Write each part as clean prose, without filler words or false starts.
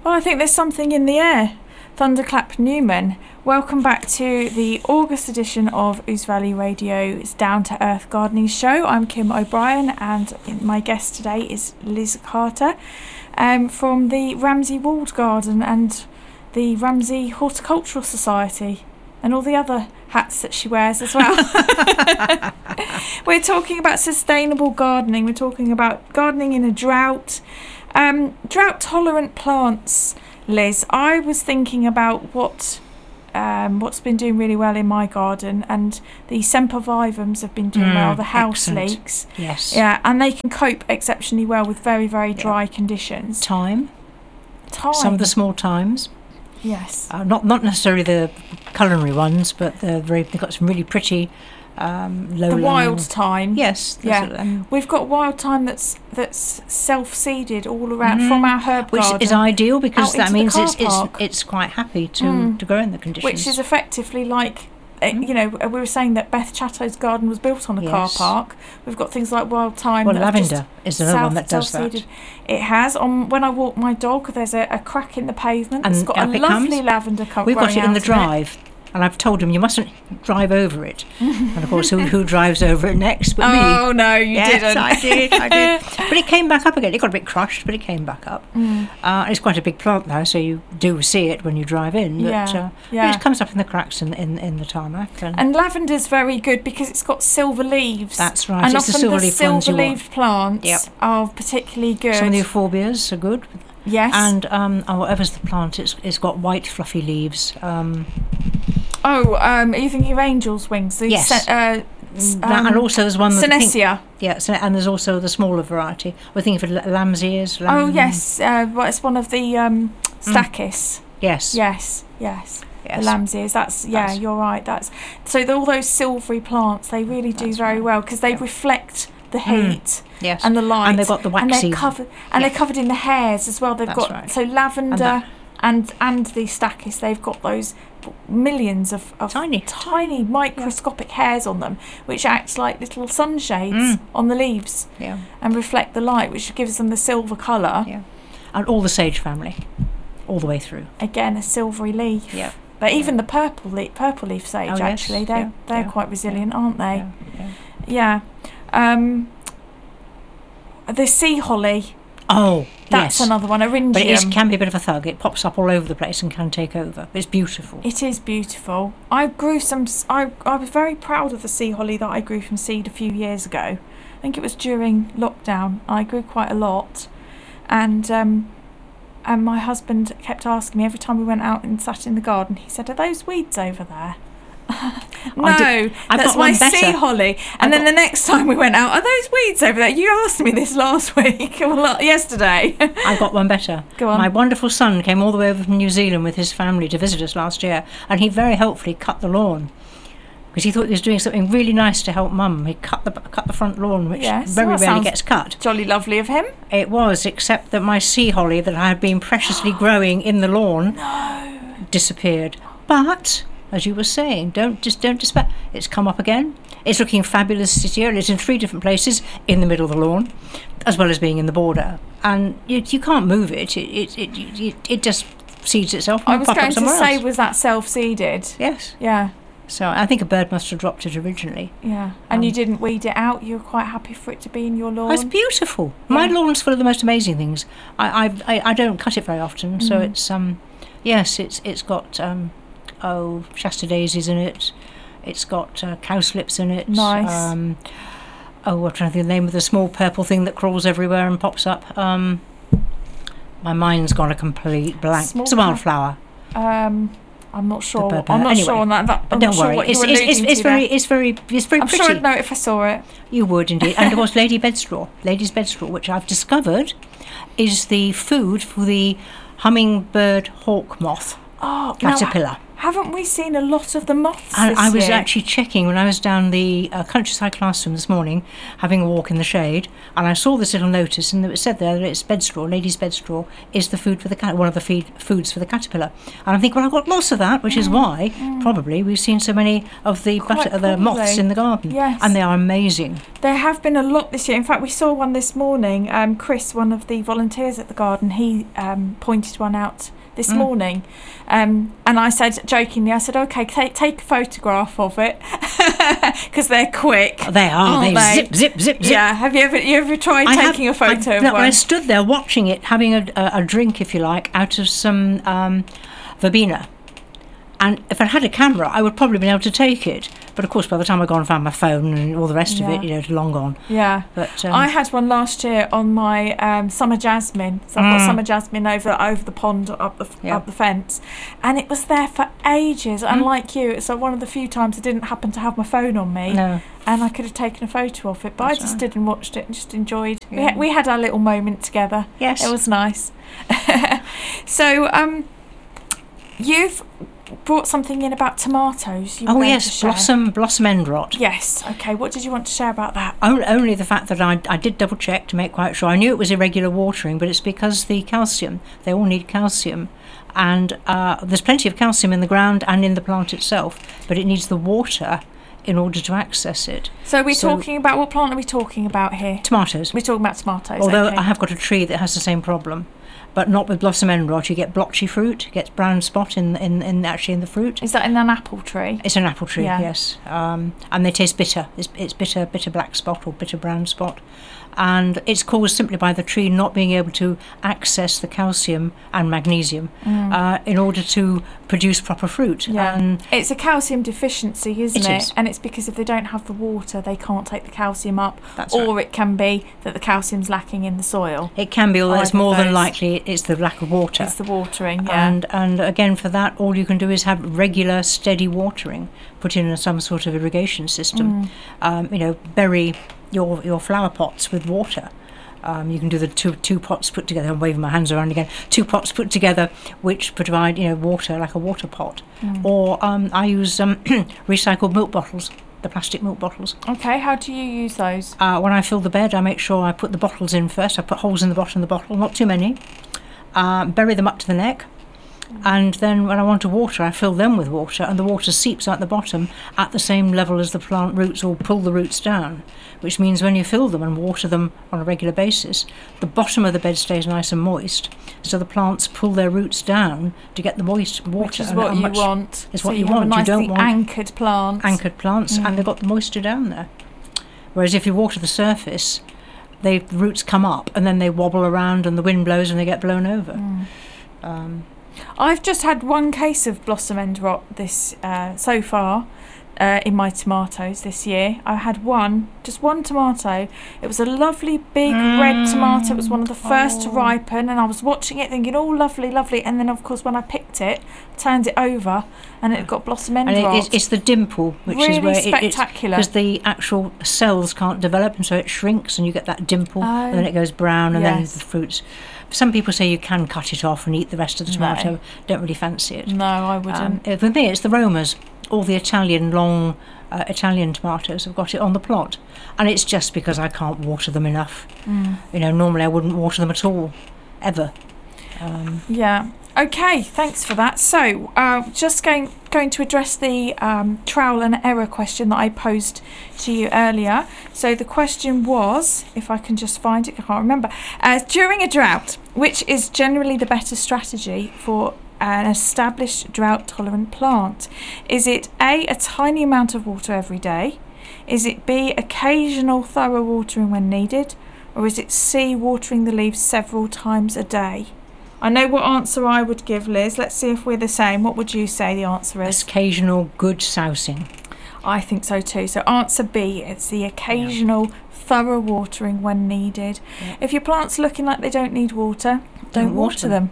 Well, I think there's something in the air. Thunderclap Newman. Welcome back to the August edition of Ouse Valley Radio's Down to Earth Gardening Show. I'm Kim O'Brien, and my guest today is Liz Carter from the Ramsey Walled Garden and the Ramsey Horticultural Society and all the other hats that she wears as well. We're talking about sustainable gardening. We're talking about gardening in a drought. Drought-tolerant plants, Liz. I was thinking about what's been doing really well in my garden, and the sempervivums have been doing well, the house leeks. Yes. Yeah, and they can cope exceptionally well with very, very dry conditions. Thyme. Some of the small thymes. Yes. Not necessarily the culinary ones, but they've got some really pretty lowland. The wild thyme. Yes. Yeah. We've got wild thyme that's self-seeded all around from our herb garden. Which is ideal because that means park. it's quite happy to grow in the conditions. Which is effectively like, you know, we were saying that Beth Chatto's garden was built on a car park. We've got things like wild thyme. Well, lavender is another one that does that. It has. When I walk my dog, there's a crack in the pavement. It's got a lovely lavender coat. We've got it in the drive. And I've told him you mustn't drive over it. And of course, who drives over it next but me? Oh, no, you didn't. I did. But it came back up again. It got a bit crushed, but it came back up. It's quite a big plant now, so you do see it when you drive in. But it comes up in the cracks in the tarmac. And lavender's very good because it's got silver leaves. That's right. And it's often the silver-leaved plants are particularly good. Some of the euphorbias are good. Yes. And whatever's the plant, it's got white fluffy leaves. Are you thinking of angel's wings? Yes. And also there's one... Senecia. And there's also the smaller variety. We're thinking of lamb's ears. Yes. It's one of the stachys. Yes. Yes. The lamb's ears. You're right. All those silvery plants, they really do very well because they reflect the heat and the light. And they've got the waxy... And they're covered in the hairs as well. So lavender and the stachys, they've got those millions of tiny microscopic hairs on them, which act like little sunshades on the leaves and reflect the light, which gives them the silver colour. Yeah. And all the sage family, all the way through. Again, a silvery leaf. Yeah. But even the purple leaf sage, actually, they're quite resilient, aren't they? Yeah. The sea holly. Oh, that's another one, Eryngium. But it can be a bit of a thug. It pops up all over the place and can take over. It's beautiful. It is beautiful. I grew some... I was very proud of the sea holly that I grew from seed a few years ago. I think it was during lockdown. I grew quite a lot. And my husband kept asking me every time we went out and sat in the garden, he said, "Are those weeds over there?" No, that's my sea holly. And then the next time we went out, "Are those weeds over there?" You asked me this last week, yesterday. I've got one better. Go on. My wonderful son came all the way over from New Zealand with his family to visit us last year, and he very helpfully cut the lawn because he thought he was doing something really nice to help Mum. He cut the front lawn, which very rarely gets cut. Jolly lovely of him. It was, except that my sea holly that I had been preciously growing in the lawn disappeared. But as you were saying, don't despair. It's come up again. It's looking fabulous this year. It's in 3 different places in the middle of the lawn, as well as being in the border. And you can't move it. It just seeds itself. I was going to say, was that self-seeded? Yes. Yeah. So I think a bird must have dropped it originally. Yeah. And you didn't weed it out? You were quite happy for it to be in your lawn? It's beautiful. Yeah. My lawn's full of the most amazing things. I don't cut it very often, so it's it's got Shasta daisies in it. It's got cowslips in it. Nice. I'm trying to think of the name of the small purple thing that crawls everywhere and pops up. My mind's gone a complete blank. It's a wildflower. I'm not sure. I'm not sure on that. But don't worry. It's very pretty. I'm sure I'd know it if I saw it. You would indeed. And of course, lady's bedstraw, which I've discovered is the food for the hummingbird hawk moth caterpillar. haven't we seen a lot of the moths And this I was year? actually checking when I was down the countryside classroom this morning, having a walk in the shade, and I saw this little notice, and it said there that it's bedstraw, ladies' bedstraw, is the food for the one of the foods for the caterpillar. And I think, well, I've got lots of that, which is why probably we've seen so many of the the moths probably. in the garden. Yes. And they are amazing. There have been a lot this year. In fact, we saw one this morning. Chris, one of the volunteers at the garden, he pointed one out this morning, and I said jokingly, I said, okay, take a photograph of it because they're quick. They are. Aren't They zip, zip, zip. Yeah. Have you ever tried taking a photo of no, one? I stood there watching it, having a drink, if you like, out of some verbena. And if I had a camera, I would probably be able to take it. But of course, by the time I gone and found my phone and all the rest of it, it's long gone. Yeah. But I had one last year on my summer jasmine. So I've got summer jasmine over the pond, up the fence, and it was there for ages. And like you, it's one of the few times I didn't happen to have my phone on me. No. And I could have taken a photo of it, but I just stood and watched it and just enjoyed. Yeah. We had our little moment together. Yes. It was nice. So, you've brought something in about tomatoes. You were going to share. Blossom end rot. Yes. Okay. What did you want to share about that? Only the fact that I did double check to make quite sure. I knew it was irregular watering, but it's because the calcium. They all need calcium, and there's plenty of calcium in the ground and in the plant itself, but it needs the water in order to access it. So we're talking about, what plant are we talking about here? Tomatoes. We're talking about tomatoes. Although okay. I have got a tree that has the same problem, but not with blossom end rot. You get blotchy fruit, gets brown spot in the fruit. Is that in an apple tree? It's an apple tree, Yeah. yes. And they taste bitter. It's bitter black spot or bitter brown spot. And it's caused simply by the tree not being able to access the calcium and magnesium in order to produce proper fruit. Yeah. And it's a calcium deficiency, isn't It it? is. And it's because if they don't have the water, they can't take the calcium up. That's or right. it can be that the calcium's lacking in the soil. it can be, although it's Either more of than those. likely it's the lack of water. It's the watering, yeah. And again, for that, all you can do is have regular, steady watering. Put in some sort of irrigation system. Bury your flower pots with water. You can do the two pots put together. I'm waving my hands around again. 2 pots put together, which provide water like a water pot. Or I use recycled milk bottles, the plastic milk bottles. Okay, how do you use those? When I fill the bed, I make sure I put the bottles in first. I put holes in the bottom of the bottle, not too many. Bury them up to the neck. And then when I want to water, I fill them with water, and the water seeps out the bottom at the same level as the plant roots, or pull the roots down, which means when you fill them and water them on a regular basis, the bottom of the bed stays nice and moist, so the plants pull their roots down to get the moist water. Which is what you want. It's so what you have want. A nicely You don't want anchored plants. anchored plants, and they've got the moisture down there. Whereas if you water the surface, the roots come up and then they wobble around, and the wind blows and they get blown over. I've just had one case of blossom end rot this so far in my tomatoes this year. I had just one tomato. It was a lovely big red tomato. It was one of the first to ripen, and I was watching it thinking, oh, lovely, lovely. And then, of course, when I picked it, turned it over, and it got blossom end And rot. it's the dimple, which Really is where spectacular. because the actual cells can't develop, and so it shrinks, and you get that dimple, and then it goes brown, and then yes. the fruits. Some people say you can cut it off and eat the rest of the tomato. No. Don't really fancy it. No, I wouldn't. For me, it's the Romas. All the long Italian tomatoes have got it on the plot, and it's just because I can't water them enough. Normally I wouldn't water them at all, ever. Yeah. Okay, thanks for that. So, just going to address the trial and error question that I posed to you earlier. So the question was, if I can just find it, I can't remember. During a drought, which is generally the better strategy for an established drought-tolerant plant? Is it A, a tiny amount of water every day? Is it B, occasional thorough watering when needed? Or is it C, watering the leaves several times a day? I know what answer I would give, Liz. Let's see if we're the same. What would you say the answer is? Occasional good sousing. I think so too. So answer B, it's the occasional thorough watering when needed. Yeah. If your plant's looking like they don't need water, don't water them.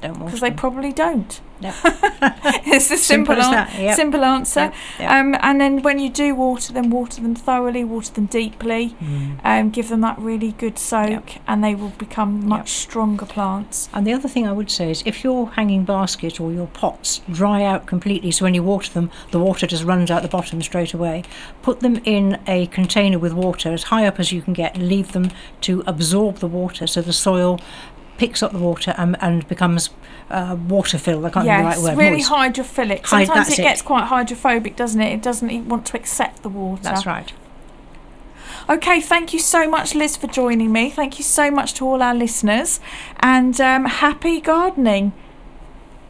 Don't water because they them. probably don't. Yep. It's the simple, as that, yep. simple answer. Yep, yep. And then when you do water them thoroughly, water them deeply, give them that really good soak, and they will become much stronger plants. And the other thing I would say is, if your hanging basket or your pots dry out completely, so when you water them, the water just runs out the bottom straight away, put them in a container with water as high up as you can get, and leave them to absorb the water, so the soil picks up the water and becomes water filled. I can't remember the right word. Really moist. hydrophilic. Sometimes it gets quite hydrophobic, doesn't it? It doesn't want to accept the water. That's right. Okay, thank you so much, Liz, for joining me. Thank you so much to all our listeners, and happy gardening.